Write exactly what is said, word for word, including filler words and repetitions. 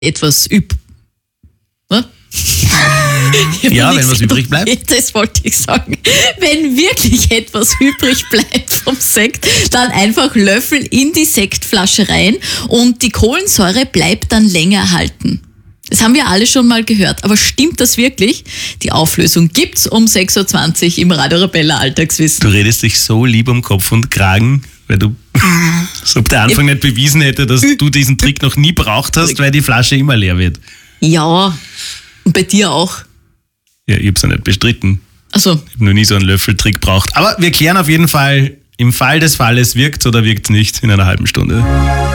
etwas üb... Was? Ja, wenn was übrig bleibt. Das wollte ich sagen. Wenn wirklich etwas übrig bleibt vom Sekt, dann einfach Löffel in die Sektflasche rein und die Kohlensäure bleibt dann länger erhalten. Das haben wir alle schon mal gehört. Aber stimmt das wirklich? Die Auflösung gibt's um sechs Uhr zwanzig im Radio Arabella Alltagswissen. Du redest dich so lieb um Kopf und Kragen, weil du, als ob der Anfang nicht bewiesen hätte, dass du diesen Trick noch nie braucht hast, weil die Flasche immer leer wird. Ja, und bei dir auch. Ja, ich hab's ja nicht bestritten. Ach so. Ich habe noch nie so einen Löffeltrick braucht. Aber wir klären auf jeden Fall, im Fall des Falles wirkt's oder wirkt's nicht in einer halben Stunde.